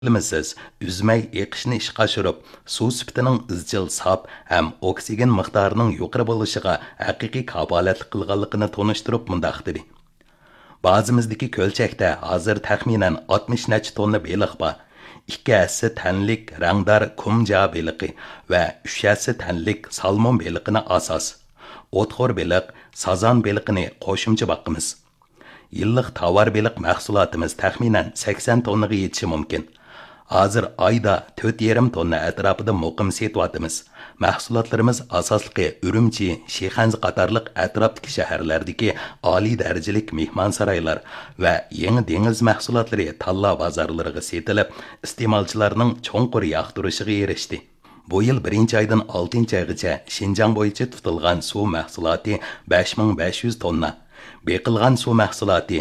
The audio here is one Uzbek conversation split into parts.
Bilmisiz, üzmey eqishni ishga oshirib, suv sifatining izchil sop ham oksigen miqdorining yuqori bo'lishiga haqiqiy kafolatlik qilganligini tonishtirib mundaq dedi. Bazimizdagi ko'lchakda hozir taxminan 60 necha tonna beliq bor. 2 assi tanlik rangdor kumja beliqi va 3 assi tanlik salmon beliqini asos. O'txo'r beliq, sazon beliqini qo'shimcha boqimiz. Yillik tovar beliq mahsulotimiz taxminan 80 tonnaga yetishi mumkin. Hozir oyda 4,5 tonna atrofida muqim setyapmiz. Mahsulotlarimiz asosliqi Urumchi, Shixanzi qatorliq atrofdagi shaharlardagi oliy darajalik mehmonsaroylar va yangi dengiz mahsulotlari tanlov bozorlariga setilib, iste'molchilarning cho'nqur yoqtirishiga erishdi. Bu yil 1-oydan 6-oygacha Xinjiang bo'yicha tutilgan suv mahsuloti 5500 tonna, beqilgan suv mahsuloti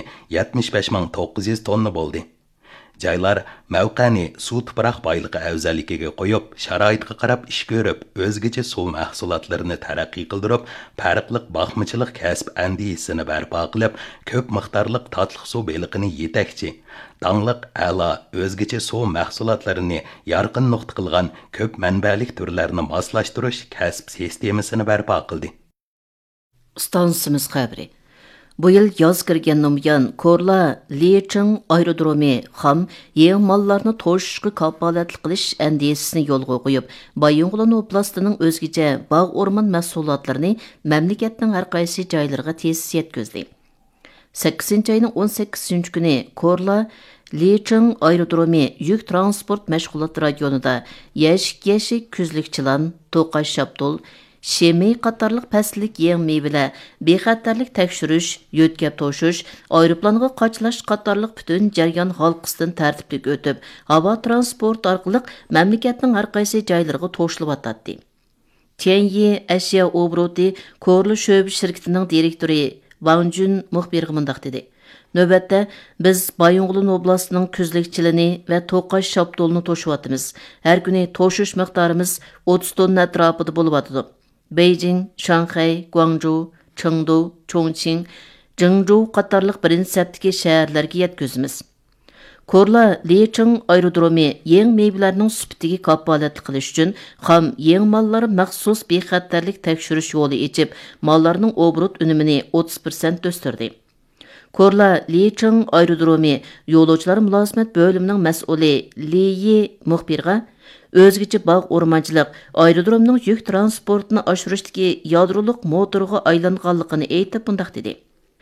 75900 tonna bo'ldi. Joylar mavqani suv tuproq boyligi afzalligiga qo'yib, sharoitga qarab ish ko'rib, o'zgacha suv mahsulotlarini taraqqiy qildirib, farqli boqmachilik kasb andisini barpo qilib, ko'p miqdorli tatliq suv beliqini yetakchi, dangliq a'lo o'zgacha suv mahsulotlarini yorqin nuqta qilgan ko'p manbalik turlarni moslashtirish kasb sistemasini barpo qildi. Stansimiz xabari. Bu yil yoz kirgandan buyon Korla Licheng aerodromi ham yeng mallarni to'shishga kafolatlik qilish andisini yo'lga qo'yib, Bayonqulon oblastining o'zgacha bog' o'rmon mahsulotlarini mamlakatning har qaysi joylariga tez yetkazdi. 8-oyning 18-kuni Korla Licheng aerodromi yuk transport mashg'ulot rayonida yashik kuzlik chilan, to'qash shaptul, Şemi qatarlıq pəslik yeng meyveler, bexatarlik tekşürüş, yötkep toşuş, aeroplanğa qaçlaş qatarlıq bütün jaryan halqısından tərtiblik ötüb, hava transport arqılıq məmləkətinin hər qaysı joylarına toşulub atatdı. Tianyi Əşya Obroti Korlu Şöbü şirkətinin direktori Wang Jun muxbirə mındaq dedi. Növbətdə biz Bayonqulon oblastının küzlükçilini və toqaş şapdolunu toşuvatımız. Hər günü toşuş miqdarımız 30 tonna ətrafıda bulub atıdı. Beijing, Shanghai, Guangzhou, Chengdu, Chongqing, Zhengzhou qatarlıq birinci səptiki şəhərlərə yetközümüz. Korla Licheng aerodromi yeng meyvelərinin süptigi kafolatlik qilish üçün xam yeng malları məxsus bexatarlik tekşürüş yolu içib, mallarının obrut ünümünü 30% östürdü. Korla Licheng aerodromi yo'lovchilar mulozimat bo'limining mas'uli Li Yi muxbirga o'zgacha bog' o'rmonchilik aerodromning yuk transportini oshirishdagi yadroliq motorga aylanganligini aytib bundaq dedi.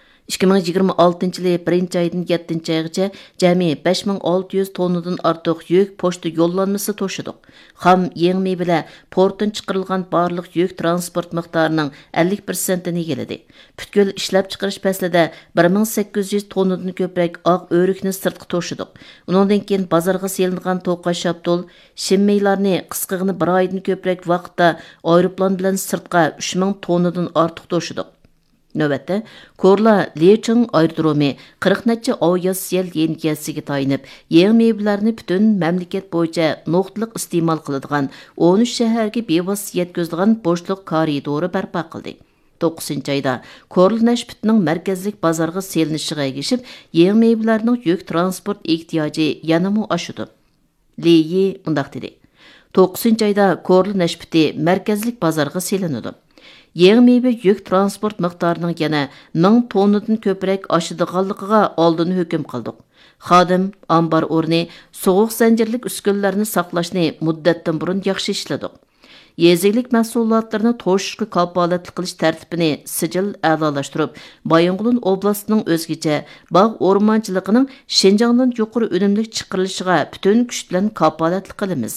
2026 yılı 1-oydan 7-oygacha jami 5600 tonnadan ortiq yük pochta yo'llanmasi to'shidik. Xam yeng meyveler portdan chiqarilgan barliq yük transport miqdorining 50%ni egaladi. Butkul ishlab chiqarish faslida 1800 tonnadan ko'proq oq o'rikni sirtqa to'shidik. Undan keyin bozorga selingan to'qash shapdol, shimmeylarni qisqig'ini 1 oydan ko'proq vaqtda aeroplan bilan sirtqa 3000 tonnadan ortiq to'shidik. Növbətdə Korla Licheng aerodromi 40 neçə aviasiya yeniyyəsiga tayinib, yeng meyvələrini bütün məmləkət boyunca nöqtəlik iste'mol qiladigan 13 shəhərə bevosita yetkazadigan boshliq koridori barpo qildi. 9-oyda Korla Nashpitning markazlik bozorga selinishiga ergishib, yeng meyvələrinin yük transport ehtiyojı yanamı oshdi. Li Yi bundaq dedi. 9-oyda Korla Nashpiti markazlik bozorga selinadi. Yeng meyve yük transport miqdorining yana 1000 tonnadan ko'proq oshadiganligiga oldin hukm qildik. Xodim ambar o'rni sovuq zanjirlik uskunlarni saqlashni muddatdan burun yaxshi ishladik. Yezilik mahsulotlarini to'shishga kafolatlik qilish tartibini sijil a'lolashtirib, Bayonqulon oblastining o'zgacha bog' o'rmonchiligining Xinjiangdan yuqori unumlik chiqarilishiga butun kuch bilan kafolatlik qilamiz.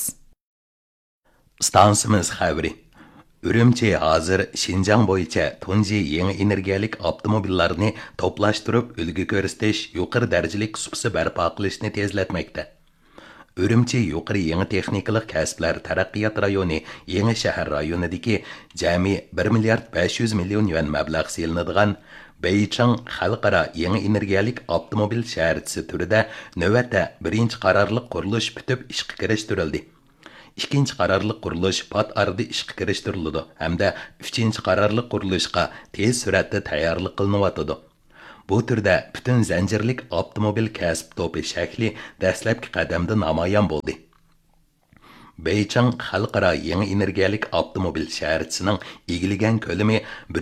Stansimiz xabari. Urumchi hozir Xinjiang bo'yicha tunji yangi energiyalik avtomobillarni to'plashtirib, ulgu ko'rsatish, yuqori darajalik supsi barpo qilishni tezlatmoqda. Urumchi yuqori yangi texnikalik kasblar taraqqiyot rayoni yangi shahar rayonidagi jami 1 milliard 500 million yuan mablag' selinadigan Beijing xalqaro yangi energiyalik avtomobil shaharchisi turida navbatda birinchi qarorli qurilish bitib ishga kirishtirildi. İkinci qararlıq quruluş pat arada ishga kirishtirildi hamda 3-chi qararlıq qurilishga tez suratda tayyorlik qilinayotdi. Bu turda butun zanjirlik avtomobil kasb to'pi shakli dastlabki qadamda namoyon bo'ldi. Beychang xalqaro yangi energiyalik avtomobil shaharchisining egiilgan ko'lami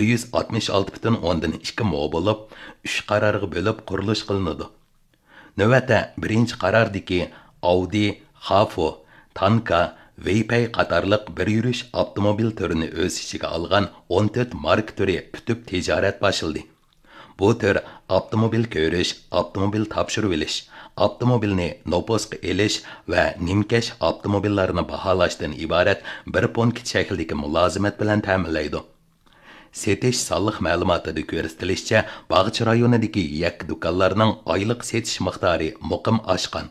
166,2 mo bo'lib, 3 qarorga bo'lib qurilish qilinadi. Navbatda birinchi qarordagi Audi, Hafo, Tanka, Weipay qatorliq bir yurish avtomobil turini o'z ichiga olgan 14 marka turi putib tijorat boshildi. Bu tur avtomobil ko'rish, avtomobil topshirib olish, avtomobilni nopusga elish va nimkash avtomobillarni baholashdan iborat bir punkt shaklidagi mulozimat bilan ta'minlaydi. Setish sonliq ma'lumotida ko'rsatilishicha, Bog'cha rayonidagi yak do'konlarning oylik setish miqdori muqim oshgan.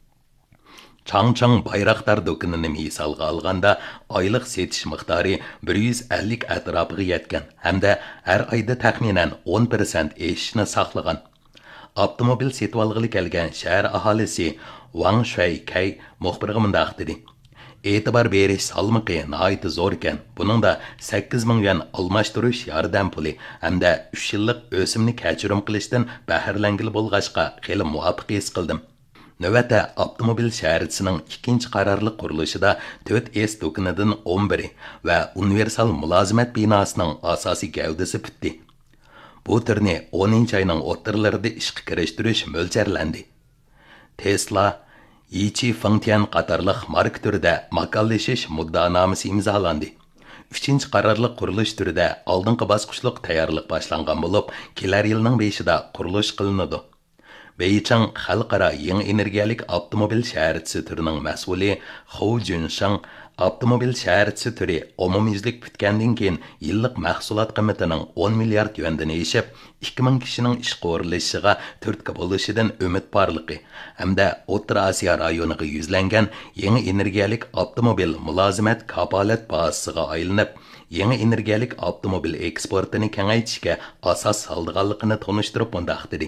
Changchang Bayraktar do'konini misolga olganda, oylik setish miqdori 150 atrofiga yetgan hamda har oyda taxminan 10% o'sishni saqlagan. Avtomobil setib olg'ili kelgan shahar aholisi Wang Shuikay muxbirga mundaq dedi. E'tibor berish salmoqi nihoyat zo'r ekan. Buningda 8 ming yuan almashtirish yordam puli hamda 3 yillik o'simni kechirim qilishdan bahrlangili bo'lg'achqa xeli muvofiq his qildim. Navbatda avtomobil shaharchisining ikkinchi qarorli qurilishida 4S do'konidan 11 va universal mulozimat binosining asosiy gavdasi bitdi. Bu turni 10-oyning o'rtalarida ishga kirishtirish mo'ljarlandi. Tesla, Yichi Fengtian qatorliq marka turida makallashish muddanomasi imzolandi. 3-chi qarorli qurilish turida oldingi bosqichliq tayyorlik boshlangan bo'lib, kelar yilning 5ida qurilish qilinadi. Beychang xalqaro yangi energiyalik avtomobil shaharchisi turining mas'uli Hu Junshang avtomobil shaharchisi turi umumyuzlik bitgandan keyin yillik mahsulot qiymatining 10 milliard yuandan eshib, 2000 kishining ish qo'rilishiga turtki bo'lishidan umid borligi hamda O'rta Osiyo rayoniga yuzlangan yangi energiyalik avtomobil mulozimat kapolat bazasiga aylanib, yangi energiyalik avtomobil eksportini kengaytirishga asos soldiganligini tunishtirib mundaq dedi.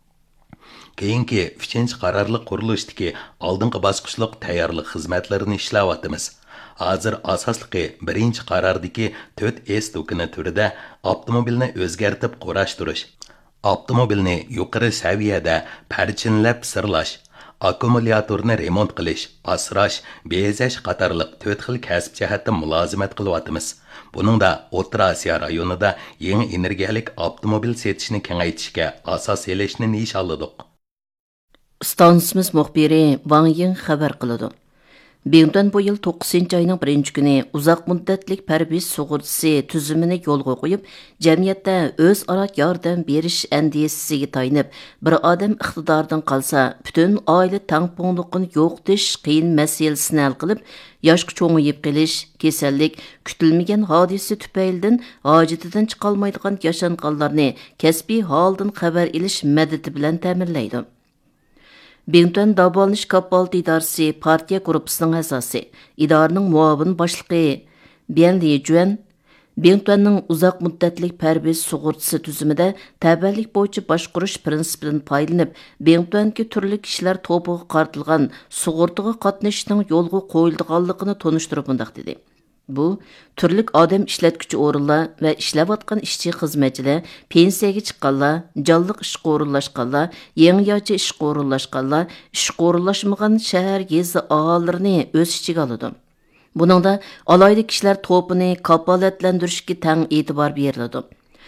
Keyingi 3-chi qarorli qurilishdagi oldingi bosqichliq tayyorlik xizmatlarini ishlayapmiz. Hozir asosliqi 1-chi qarordagi 4S do'koni turida avtomobilni o'zgartib qurashtirish, avtomobilni yuqori saviyada parchinlab sirlash, akkumulyatorni remont qilish, asrash, bezash qatorliq 4 xil kasb jihatda mulozimat qilyapmiz. Buningda O'rta Osiyo rayonida yangi energiyalik avtomobil setishni kengaytirishga asos selishni nishonladik. Stansimiz muxbiri Wang Ying xabar qiladi. Bengdan bu yil 9-oyning 1-kuni uzoq muddatlik parbiz sug'urtasi tuzumini yo'lga qo'yib, jamiyatda o'zaro yordam berish andiyasiga tayanib, bir odam iqtidordan qolsa, butun oila tangpungliqini yo'qotish qiyin masalasini hal qilib, yoshga cho'ng'iyib qelish, kasallik, kutilmagan hodisa tufaylidan hojatidan chiqolmaydigan yashanqanlarni kasbiy holdan xabar olish madadi bilan ta'minlaydi. Bengtuan davolanish kapolat idorasi partiya gruppasining a'zosi, idoraning muavin boshlig'i Bian Lijuan Bengtuanning uzoq muddatlik parbiz sug'urtasi tuzumida tabiiylik bo'yicha boshqarish prinsipidan foydalanib, Bengtuanga turli kishilar to'piga qartilgan sug'urtaga qatnashishning yo'lga qo'yilganligini tunishtirib mundaq dedi. Bu, turlik odam ishlatguchi o'rinlar va ishlayotgan ishchi xizmatchilar, pensiyaga chiqqanlar, jonliq ishga o'rinlashganlar, yangi yochi ishga o'rinlashganlar, ishga o'rinlashmagan shahar yezi aholilarini o'z ichiga oladi. Buningda alayda kishilar to'pini kapolatlantirishga tang e'tibor beriladi.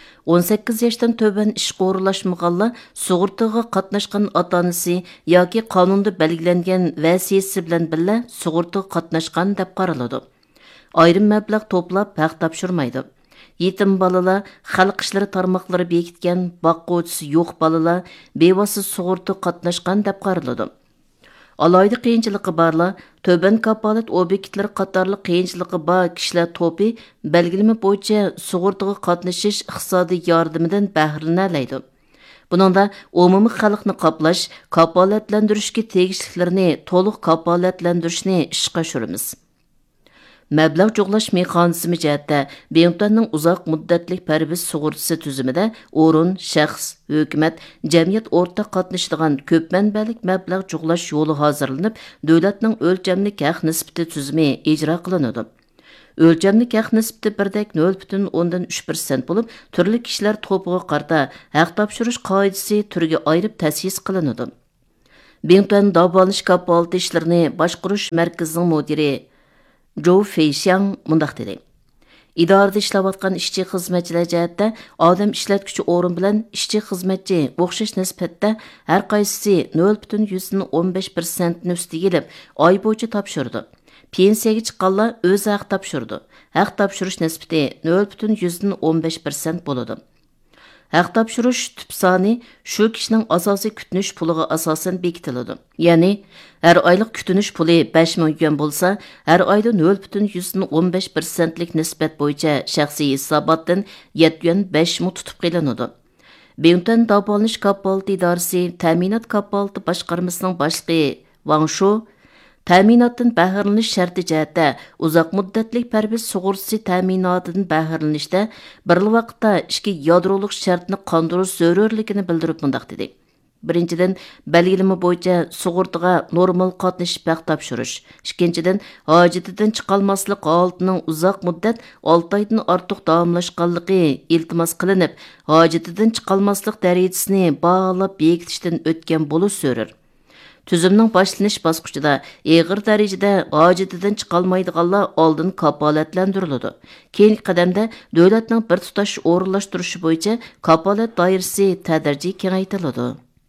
18 yoshdan töbən ishga o'rinlashmaganlar sug'urtaga qatnashgan ota-onasi yoki qonunda belgilangan vasiyasi bilan birga sug'urtaga qatnashgan deb qaraladi. Ayrim mablag' to'plab haq topshirmaydi. Yetim balalar, xalq ishlari tarmoqlari bekitgan boqquvchisi yo'q balalar bevosita sug'urta qatnashgan deb qaraladi. Alayda qiyinchiligi borlar, töbən kapolat obyektlari qatorli qiyinchiligi bor kishilar to'pi belgilama bo'yicha sug'urtaga qatnashish iqtisodiy yordamidan bahramlanadi. Buningda umumiy xalqni qoplash, kapolatlantirishga tegishliklarini to'liq kapolatlantirishni ishga oshiramiz. Mablag' jo'g'lash mexanizmi jihatda Bengtuanning uzoq muddatlik parbiz sug'urtasi tuzumida o'rin, shaxs, hukumat, jamiyat o'rtaq qatnashadigan ko'p manbalik mablag' jo'g'lash yo'li hozirlanib, davlatning o'lchamli haq nisbati tuzumi ijro qilinadi. O'lchamlik haq nisbati birdek 0,3% bo'lib, turli kishilar to'piga qarata haq topshirish qoidasi turiga ayirib ta'sis qilinadi. Bingtuan davolanish kapalati ishlarini boshqarish markazining mudiri Zhou Feixiang mundaq dedi. İdarada ishlayotgan ishchi xizmatchilar jihatda odam ishlatuvchi o'rin bilan ishchi xizmatchi o'xshash nisbatda har qaysisi 0,15% ni ustiga kelib, oy bo'yicha topshirdi. Pensiyaga chiqqanlar o'z haq topshirdi. Haq topshirish nisbati 0,15% bo'ladi. Haq topshirish tüp soni shu kishining asosiy kutinish puliga asosan bekitiladi. Ya'ni har oylik kutinish puli 5 ming yuan bo'lsa, har oyda 0,15%lik nisbat bo'yicha shaxsiy hisobotdan 7 yuan 5 ming tutib qilinadi. Bingtuan davolanish kapalati idorasi ta'minot kapalati boshqarmasining boshlig'i Wang Shu ta'minotdan bahralanish sharti jihatda uzoq muddatlik parviz sug'urtasi ta'minotidan bahrlanishda bir vaqtda ikki yadrolik shartni qondirish zarurligini bildirib mundaq dedi. Birinchidan, belgilama bo'yicha sug'urtaga normal qatnashib haq topshirish. Ikkinchidan, hojatidan chiqolmaslik holatining uzoq muddat 6 oydan ortiq davomlashganligi iltimos qilinib, hojatidan chiqolmaslik darajasini bağlab bekitishdan o'tgan bo'lish zarur. Tüzümning boshlanish bosqichida og'ir darajada hojatidan chiqolmaydiganlar oldin kapolatlantiriladi. Keyingi qadamda davlatning bir tutash o'rinlashtirishi bo'yicha kapolat doirasi tadrijiy kengaytiriladi.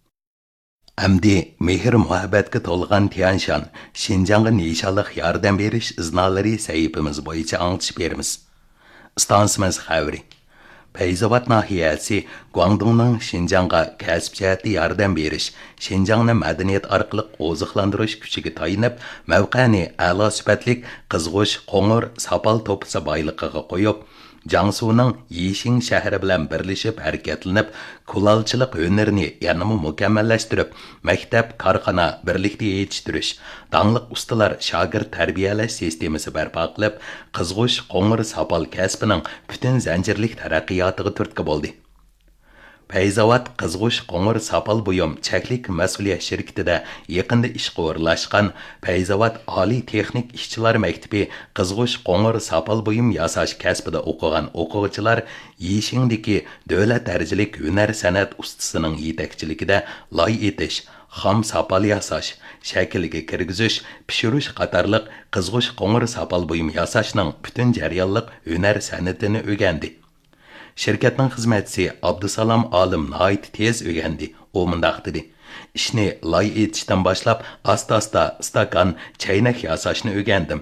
Әмді мехір muhabbatga to'lgan Tianshan, Şinjanğa nishonliq yordam berish iznolari sahifamiz bo'yicha anglitib beramiz. Stansimiz xabari. Payzavat nahiyasi Guangdongning Şinjanğa kasb jihati yordam berish, Şinjanni madaniyat orqali oziqlantirish kuchiga tayinib, mavqani a'lo sifatlik qizg'ish, qo'ng'ir, sopol to'pisa boyliqiga qo'yib, Jiangsuning Yixing shahri bilan birlashib harakatlanib, kulolchilik hunarini yanada mukammallashtirib, maktab, korxona birlikda yetishtirish, dangliq ustalar shogird tarbiyalash sistemasi barpo qilib, qizg'ish, qo'ng'ir, sopol kasbining butun zanjirlik taraqqiyotiga turtki bo'ldi. Payzavat qizg'ish, qo'ng'ir, sopol buyum cheklik mas'uliyat shirkatida yaqinda ishga o'rlashgan Payzavat oliy texnik ishchilar maktabi qizg'ish, qo'ng'ir, sopol buyum yasash kasbida o'qigan o'quvchilar Yishingdagi davlat darajalik hunar san'at ustasining yetakchiligida loy etish, xom sopol yasash, shakliga kirgizish, pishirish qatorliq qizg'ish, qo'ng'ir, sopol buyum yasashning butun jarayonliq hunar san'atini o'rgandi. Şirketning xizmatchisi Abdusalom Olim nihoyat tez o'rgandi. U mundaq dedi: "Ishni loy etishdan boshlab, asta-asta stakan, chaynak yasashni o'rgandim."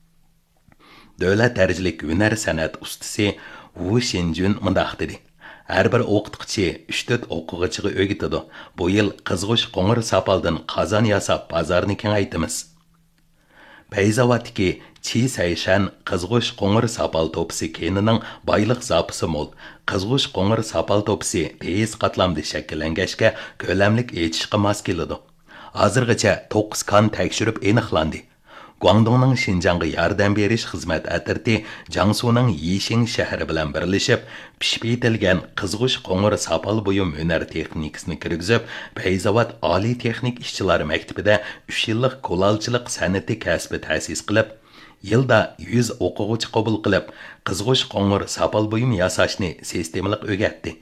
Davlat darajalik hunar san'at ustasi Wu Xinjun mundaq dedi: "Har bir o'qituvchi 3-4 o'quvchiga o'rgatadi. Bu yil qizg'ish, qo'ng'ir, sopoldan qozon yasab, bozorni kengaytamiz." Payzavatdagi Chi Sayshan qizg'ish, qo'ng'ir, sopol to'pisi kenining boyliq zapisi mo'l. Qizg'ish, qo'ng'ir, sopol to'pisi tez qatlamda shakllangachga ko'lamlik etishga mos keladi. Hozirgacha 9 kon tekshirib aniqlandi. Guangdongning Şinjanğa yordam berish xizmat atirti Jiangsuning Yixing shahri bilan birlashib, pishib yetilgan qizg'ish, qo'ng'ir, sopol buyum hunar texnikasini kirgizib, Payzavat oliy texnik ishchilar maktabida 3 yillik kulolchilik san'ati kasbi ta'sis qilib, yilda 100 o'quvchi qabul qilib, qizg'ish, qo'ng'ir, sopol buyum yasashni sistemalik o'rgatdi.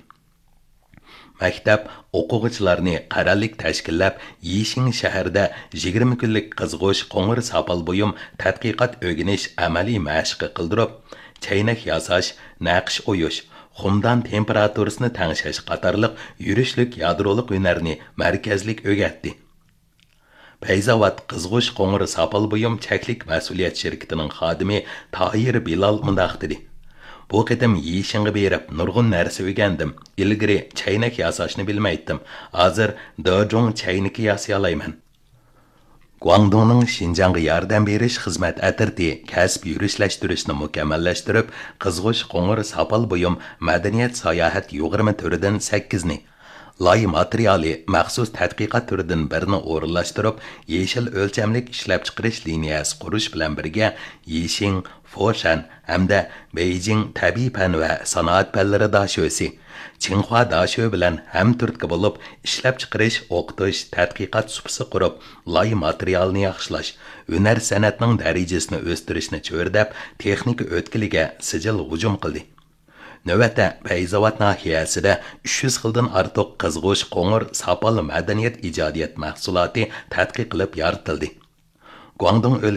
Maktab o'quvchilarni qarorlik tashkillab, Yixing shahrida 20 kunlik qizg'ish, qo'ng'ir, sopol buyum tadqiqot o'rganish amaliy mashq qildirib, chaynak yasash, naqsh o'yish, xumdan temperaturasini tangshash qatorliq yurishlik yadrolik hunarni markazlik o'rgatdi. Payzavat qizg'ish, qo'ng'ir, sopol buyum cheklik mas'uliyat shirkatining xodimi Tahir Bilal mundaq dedi: "Bu qitim Yixingga berib nurg'un narsa o'rgandim. Ilgari chaynak yasashni bilmaydim. Hozir dojong chayniki yasay olayman." Guangdongning Şinjanğa yordam berish xizmat atirti kasb yurishtirishni mukammallashtirib, qizg'ish, qo'ng'ir, sopol buyum madaniyat sayohat 23 turidan 8 ni, Lay materiali maxsus tədqiqat türüdən birini o'rinlashtirib, yeşil o'lchamlik ishlab chiqarish liniyasi qurish bilan birga Yishing, Foshan hamda Beijing tabiiy fan va sanoat fanlari dashosi, Tsinghua dasho bilan hamturtki bo'lib, ishlab chiqarish, o'qitish, tadqiqot supsi qurib, lay materialni yaxshilash, hunar san'atning darajasini o'stirishni cho'rdab, texnika o'tkiliga sijil hujum qildi. Növətdə Feyzavad nahiyəsində 300 xildən artıq qızğuş, qoңur, sapal madaniyat icadiyat məhsulatı tədqiq qılıb yaratıldı. Guangdong